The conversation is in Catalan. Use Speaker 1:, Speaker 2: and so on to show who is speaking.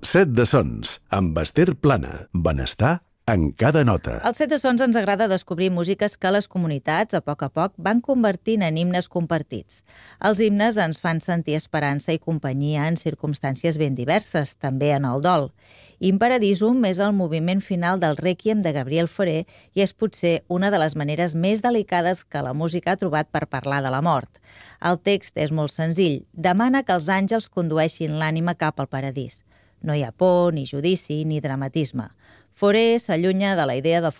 Speaker 1: Set de Sons, amb Ester Plana. Benestar en cada nota.
Speaker 2: Al Set de Sons ens agrada descobrir músiques que les comunitats, a poc, van convertint en himnes compartits. Els himnes ens fan sentir esperança i companyia en circumstàncies ben diverses, també en el dol. Imperadisum és el moviment final del Rèquiem de Gabriel Fauré i és potser una de les maneres més delicades que la música ha trobat per parlar de la mort. El text és molt senzill. Demana que els àngels condueixin l'ànima cap al paradís. No hi ha por, ni judici, ni dramatisme. Fauré s'allunya de la idea del